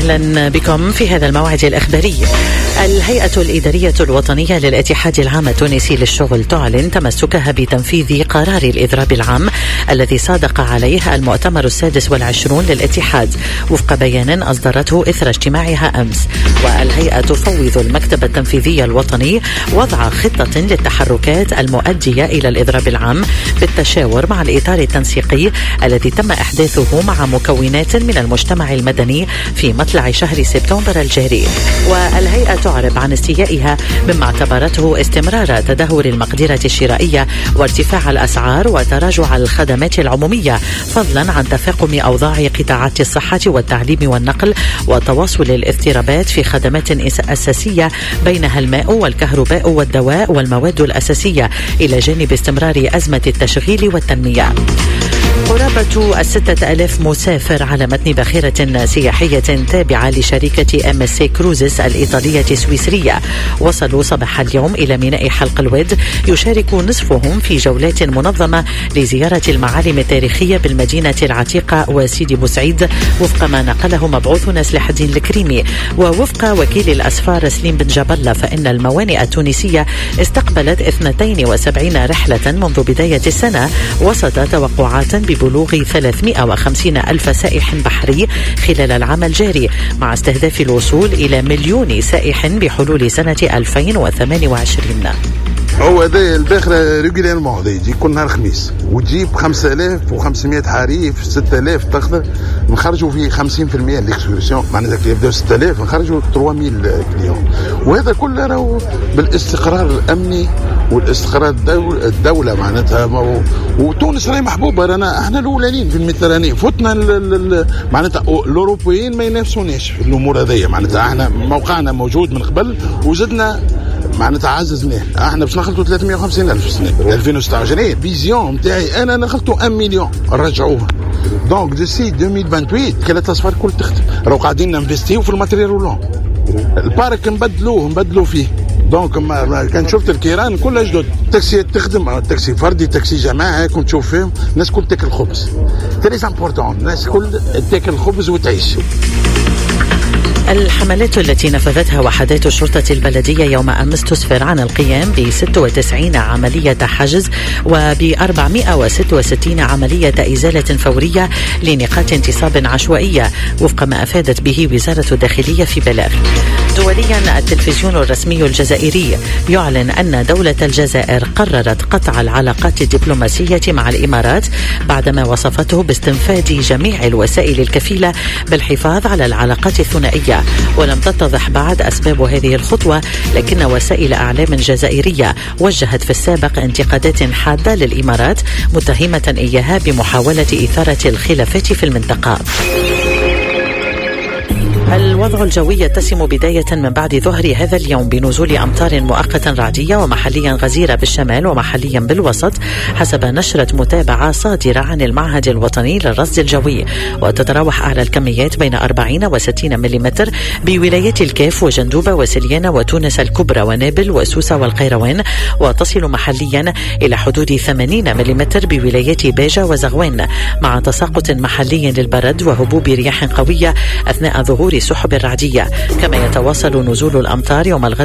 أهلا بكم في هذا الموعد الإخباري. الهيئة الإدارية الوطنية للاتحاد العام التونسي للشغل تعلن تمسكها بتنفيذ قرار الإضراب العام الذي صادق عليه المؤتمر 26 للاتحاد وفق بيان أصدرته إثر اجتماعها أمس. والهيئة تفوض المكتب التنفيذي الوطني وضع خطة للتحركات المؤدية إلى الإضراب العام بالتشاور مع الإطار التنسيقي الذي تم إحداثه مع مكونات من المجتمع المدني في مطلع شهر سبتمبر الجاري. والهيئة تعرب عن استيائها مما اعتبرته استمرار تدهور المقدرة الشرائية وارتفاع الأسعار وتراجع الخدمات العمومية، فضلا عن تفاقم أوضاع قطاعات الصحة والتعليم والنقل وتواصل الاضطرابات في خدمات أساسية بينها الماء والكهرباء والدواء والمواد الأساسية، إلى جانب استمرار أزمة التشغيل والتنمية. قرابة 6,000 مسافر على متن باخرة سياحية تابعة لشركة MSC كروزس الإيطالية السويسرية وصلوا صباح اليوم إلى ميناء حلق الود، يشارك نصفهم في جولات منظمة لزيارة المعالم التاريخية بالمدينة العتيقة وسيدي بوسعيد، وفق ما نقله مبعوثنا سلاح الدين الكريمي. ووفق وكيل الأسفار سليم بن جبلة فإن الموانئ التونسية استقبلت 72 رحلة منذ بداية السنة وسط توقعات ببلوغ 350 ألف سائح بحري خلال العام الجاري، مع استهداف الوصول إلى 1,000,000 سائح بحلول سنة 2028. هو هذا الباخرة ريجوليرمون يجي كل نهار خميس وتجيب 5500 حريف 6000 تاخذ، نخرجوا في 50% الاكسكورسيون، معناتها كي يبداو 6000 نخرجوا 3000 كليون. وهذا كله راهو بالاستقرار الامني والاستقرار الدولة معناتها. وتونس راهي محبوبة، رانا احنا الاولانيين في الميديتراني، فتنا معناتها الاوروبيين ما ينافسوناش في الامور هذيا، معناتها احنا موقعنا موجود من قبل وزدنا معناتها عززناه. احنا باش نخلطوا 350,000 في السنه 2026. فيزيون نتاعي انا نخلطوا 1 مليون نرجعوها. دونك ديسي 2028 كلا تصفر كل تختم، راهو قاعدين ننفستيو في الماتريال رولون. البارك نبدلوه فيه. دونك كان شفت الكيران كلها جدد، تاكسي تخدم، تاكسي فردي تاكسي جماعه، كنت تشوف فيهم الناس كل تاكل خبز، تريز امبورطون، الناس كل تاكل خبز وتعيش. الحملات التي نفذتها وحدات الشرطة البلدية يوم أمس تسفر عن القيام ب 96 عملية حجز وب 466 عملية إزالة فورية لنقاط انتصاب عشوائية، وفق ما أفادت به وزارة الداخلية في بلاغ. دوليا، التلفزيون الرسمي الجزائري يعلن أن دولة الجزائر قررت قطع العلاقات الدبلوماسية مع الإمارات بعدما وصفته باستنفاد جميع الوسائل الكفيلة بالحفاظ على العلاقات الثنائية. ولم تتضح بعد أسباب هذه الخطوة، لكن وسائل أعلام جزائرية وجهت في السابق انتقادات حادة للإمارات متهمة إياها بمحاولة إثارة الخلافات في المنطقة. الوضع الجوي يتسم بداية من بعد ظهر هذا اليوم بنزول أمطار مؤقتا رعدية ومحليا غزيرة بالشمال ومحليا بالوسط، حسب نشرة متابعة صادرة عن المعهد الوطني للرصد الجوي. وتتراوح أعلى الكميات بين 40 و60 ملم بولايات الكاف وجندوبة وسليانة وتونس الكبرى ونابل وسوسة والقيروان، وتصل محليا إلى حدود 80 ملم بولايات باجة وزغوان، مع تساقط محلي للبرد وهبوب رياح قوية أثناء ظهور سحب الرعدية. كما يتواصل نزول الأمطار يوم الغد